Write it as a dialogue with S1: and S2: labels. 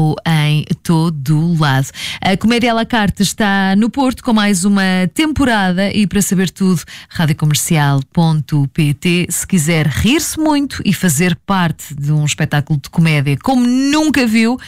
S1: estou em todo o lado. A Comédia à la carte está no Porto com mais uma temporada e para saber tudo, radiocomercial.pt. Se quiser rir-se muito e fazer parte de um espetáculo de comédia como nunca viu,